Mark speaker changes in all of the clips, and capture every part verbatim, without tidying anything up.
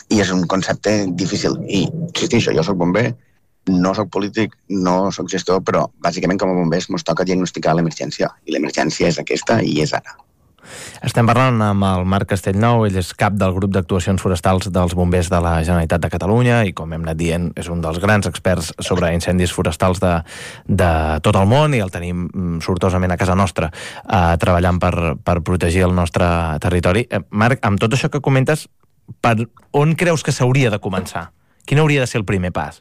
Speaker 1: i és un concepte difícil. I, insistixo, jo soc bomber, no soc polític, no soc gestor, però bàsicament com a bombers ens toca diagnosticar l'emergència, i l'emergència és aquesta i és ara.
Speaker 2: Estem parlant amb el Marc Castellnou, ell és cap del grup d'actuacions forestals dels bombers de la Generalitat de Catalunya i, com hem anat dient, és un dels grans experts sobre incendis forestals de, de tot el món, i el tenim sortosament a casa nostra eh, treballant per, per protegir el nostre territori. Eh, Marc, amb tot això que comentes, per on creus que s'hauria de començar? Quin hauria de ser el primer pas?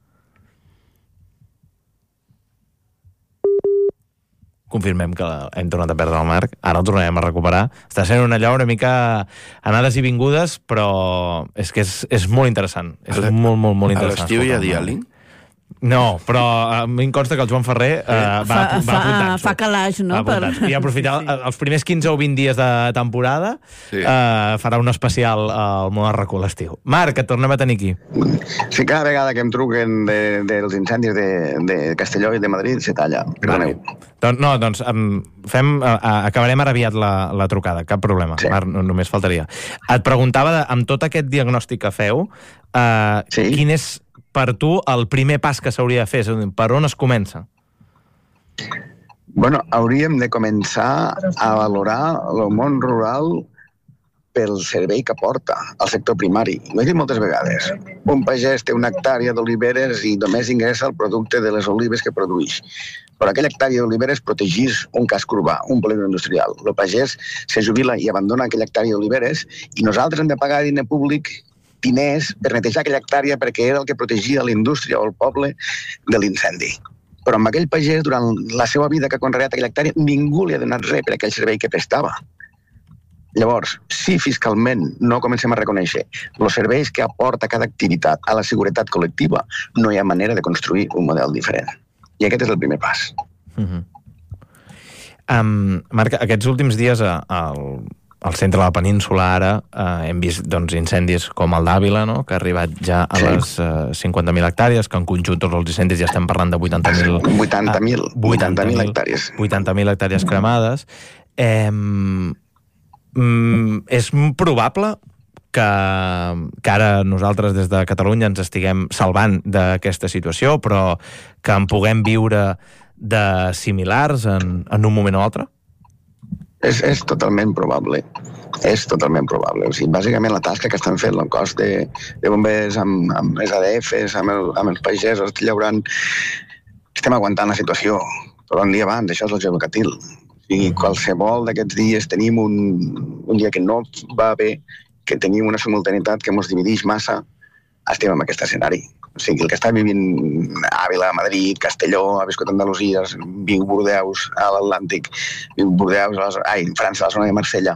Speaker 2: Confirmem que hem tornat a perdre el Marc, ara el tornarem a recuperar. Està sent una allò una mica anades i vingudes, però és que és, és molt interessant. És
Speaker 3: a
Speaker 2: molt, molt, molt interessant.
Speaker 3: A l'estiu hi ha diàling?
Speaker 2: No, però a mi em consta que el Joan Ferrer eh, va,
Speaker 4: fa,
Speaker 2: va apuntant-s'ho.
Speaker 4: Fa calaix, no?
Speaker 2: Per... I aprofitar sí. els primers quinze o vint dies de temporada, sí. eh, farà un especial al món arracó l'estiu. Marc, et tornem a tenir aquí.
Speaker 1: Sí, cada vegada que em truquen de, dels incendis de, de Castelló i de Madrid se talla. Perdoneu.
Speaker 2: Doncs, no, doncs fem, acabarem ara aviat la, la trucada, cap problema.
Speaker 1: Sí.
Speaker 2: Marc, només faltaria. Et preguntava, amb tot aquest diagnòstic que feu, eh, sí. quin és per tu el primer pas que s'hauria de fer? És a dir, per on es comença?
Speaker 1: Bueno, hauríem de començar a valorar el món rural pel servei que aporta al sector primari. Ho he dit moltes vegades. Un pagès té una hectàrea d'oliveres i només ingressa el producte de les olives que produeix. Però aquella hectàrea d'oliveres protegís un casc urbà, un polígon industrial. El pagès se jubila i abandona aquella hectàrea d'oliveres i nosaltres hem de pagar diner públic, diners per netejar aquella hectàrea perquè era el que protegia la indústria o el poble de l'incendi. Però amb aquell pagès, durant la seva vida que ha conreat aquella hectàrea, ningú li ha donat res per aquell servei que prestava. Llavors, si fiscalment no comencem a reconèixer els serveis que aporta cada activitat a la seguretat col·lectiva, no hi ha manera de construir un model diferent. I aquest és el primer pas.
Speaker 2: Uh-huh. um, Marc, aquests últims dies al... al centre de la península ara eh, hem vist doncs, incendis com el d'Àvila, no? Que ha arribat ja a sí. les eh, cinquanta mil hectàrees, que en conjunt tots els incendis ja estem parlant de vuitanta mil...
Speaker 1: vuitanta mil vuitanta mil hectàrees.
Speaker 2: vuitanta mil hectàrees cremades. Eh, mm, és probable que, que ara nosaltres des de Catalunya ens estiguem salvant d'aquesta situació, però que en puguem viure de similars en, en un moment o altre?
Speaker 1: És, és totalment probable. És totalment probable. O sigui, bàsicament la tasca que estan fent el cos de, de bombers amb, amb les A D Fs, amb, el, amb els pagesos llaurant, estem aguantant la situació. Però un dia abans, això és el geocatil. O sigui, qualsevol d'aquests dies tenim un, un dia que no va bé, que tenim una simultaneïtat que ens divideix massa, estem en aquest escenari. O sigui, el que està vivint Àvila, Madrid, Castelló, ha viscut Andalusia, viu Bordeus a l'Atlàntic, viu Bordeus a la, ai, França, a la zona de Marsella.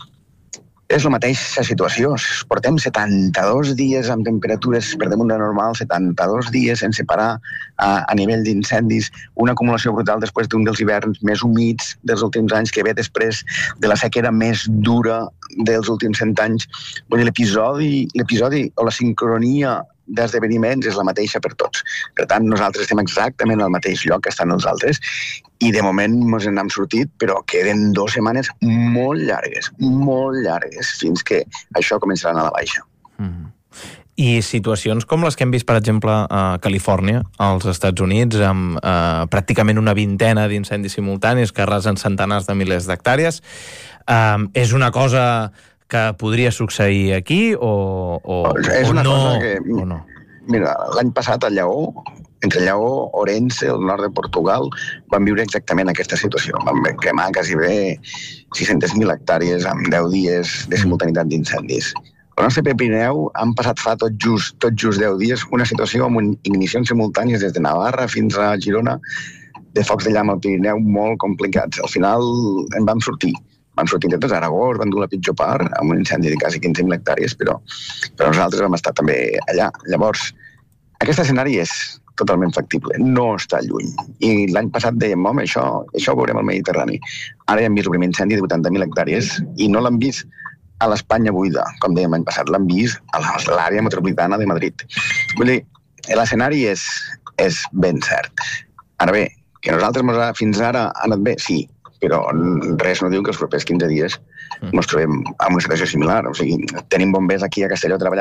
Speaker 1: És la mateixa situació. Portem setanta-dos dies amb temperatures per damunt de normal, setanta-dos dies sense parar a, a nivell d'incendis, una acumulació brutal després d'un dels hiverns més humits dels últims anys, que ve després de la sequera més dura dels últims cent anys. Vull dir, l'episodi, l'episodi o la sincronia d'esdeveniments és la mateixa per tots. Per tant, nosaltres estem exactament al mateix lloc que estan els altres i de moment ens n'hem sortit, però queden dues setmanes molt llargues, molt llargues, fins que això començarà a anar a la baixa.
Speaker 2: Mm. I situacions com les que hem vist, per exemple, a Califòrnia, als Estats Units, amb eh, pràcticament una vintena d'incendis simultanis que arrasen centenars de milers d'hectàrees, eh, és una cosa que podria succeir aquí o, o,
Speaker 1: és
Speaker 2: o
Speaker 1: una
Speaker 2: no?
Speaker 1: Cosa que,
Speaker 2: o no?
Speaker 1: Mira, l'any passat a Lleó, entre Lleó, Orense, el nord de Portugal, van viure exactament aquesta situació. Van cremar quasi bé sis-centes mil hectàrees amb deu dies de simultanitat d'incendis. Al nostre Pirineu han passat fa tot just, tot just deu dies una situació amb ignicions simultànies des de Navarra fins a Girona, de focs de llama al Pirineu molt complicats. Al final en vam sortir. Vam sortir intentos a Aragó, es van dur la pitjor part, amb un incendi de quasi quinze mil hectàrees, però, però nosaltres vam estar també allà. Llavors, aquest escenari és totalment factible, no està lluny. I l'any passat dèiem, home, això, això ho veurem al Mediterrani. Ara ja hem vist el primer incendi de vuitanta mil hectàrees i no l'han vist a l'Espanya buida, com dèiem l'any passat, l'han vist a l'àrea metropolitana de Madrid. Vull dir, l'escenari és, és ben cert. Ara bé, que nosaltres fins ara ha anat bé, sí, però res no diu que els propers quinze dies ens trobem en una situació similar. O sigui, tenim bombers aquí a Castelló treballant